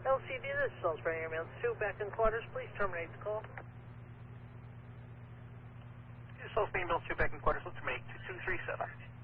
LCD, this is Salisbury Ambulance 2, back in quarters. Please terminate the call. Salisbury Ambulance 2, back in quarters. Let's terminate 2237.